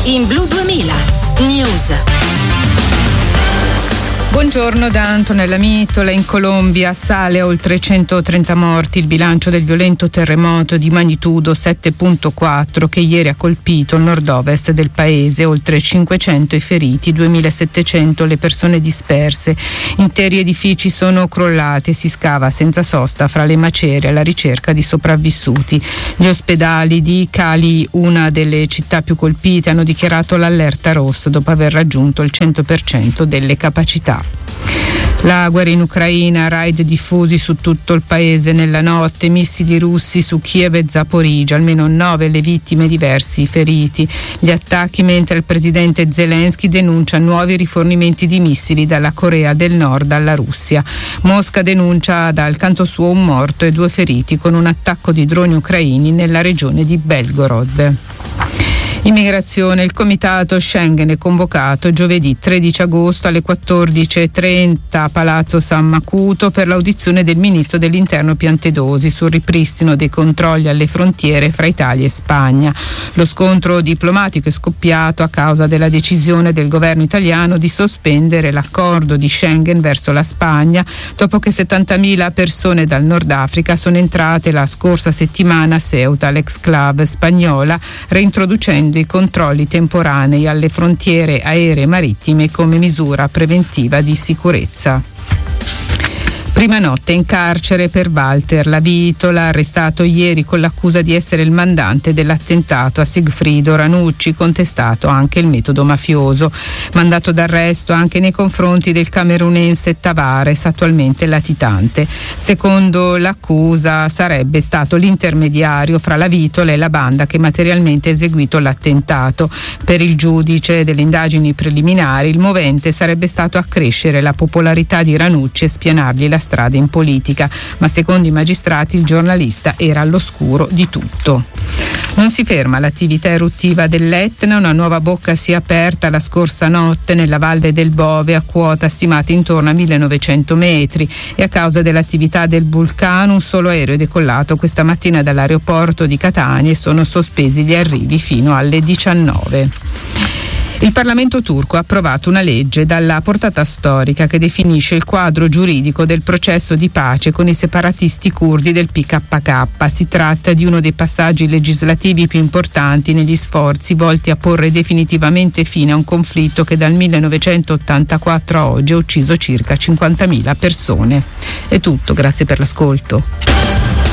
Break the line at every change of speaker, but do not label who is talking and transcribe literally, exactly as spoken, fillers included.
Team Blu duemila News.
Buongiorno da Antonella Mitola. In Colombia sale a oltre centotrenta morti il bilancio del violento terremoto di magnitudo sette virgola quattro che ieri ha colpito il nord-ovest del paese, oltre cinquecento i feriti, duemilasettecento le persone disperse. Interi edifici sono crollati e si scava senza sosta fra le macerie alla ricerca di sopravvissuti. Gli ospedali di Cali, una delle città più colpite, hanno dichiarato l'allerta rossa dopo aver raggiunto il cento per cento delle capacità. La guerra in Ucraina, raid diffusi su tutto il paese nella notte, missili russi su Kiev e Zaporizhzhia, almeno nove le vittime, diversi i feriti. Gli attacchi mentre il presidente Zelensky denuncia nuovi rifornimenti di missili dalla Corea del Nord alla Russia. Mosca denuncia dal canto suo un morto e due feriti con un attacco di droni ucraini nella regione di Belgorod. Immigrazione. Il comitato Schengen è convocato giovedì tredici agosto alle quattordici e trenta a Palazzo San Macuto per l'audizione del ministro dell'Interno Piantedosi sul ripristino dei controlli alle frontiere fra Italia e Spagna. Lo scontro diplomatico è scoppiato a causa della decisione del governo italiano di sospendere l'accordo di Schengen verso la Spagna dopo che settantamila persone dal Nord Africa sono entrate la scorsa settimana a Ceuta, l'ex-clave spagnola, reintroducendo i controlli temporanei alle frontiere aeree e marittime come misura preventiva di sicurezza. Prima notte in carcere per Walter La Vitola, arrestato ieri con l'accusa di essere il mandante dell'attentato a Sigfrido Ranucci, contestato anche il metodo mafioso. Mandato d'arresto anche nei confronti del camerunense Tavares, attualmente latitante. Secondo l'accusa sarebbe stato l'intermediario fra La Vitola e la banda che materialmente ha eseguito l'attentato. Per il giudice delle indagini preliminari, il movente sarebbe stato accrescere la popolarità di Ranucci e spianargli la strada in politica, ma secondo i magistrati il giornalista era all'oscuro di tutto. Non si ferma l'attività eruttiva dell'Etna, una nuova bocca si è aperta la scorsa notte nella Valle del Bove a quota stimata intorno a millenovecento metri e a causa dell'attività del vulcano un solo aereo è decollato questa mattina dall'aeroporto di Catania e sono sospesi gli arrivi fino alle diciannove. Il Parlamento turco ha approvato una legge dalla portata storica che definisce il quadro giuridico del processo di pace con i separatisti curdi del P K K. Si tratta di uno dei passaggi legislativi più importanti negli sforzi volti a porre definitivamente fine a un conflitto che dal millenovecentottantaquattro a oggi ha ucciso circa cinquantamila persone. È tutto, grazie per l'ascolto.